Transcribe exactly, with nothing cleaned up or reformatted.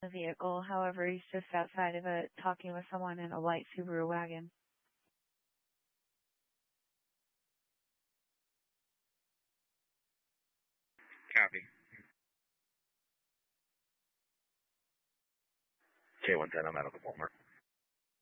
the vehicle. However, he's just outside of it talking with someone in a white Subaru wagon. Copy. K one ten, I'm out of the Walmart.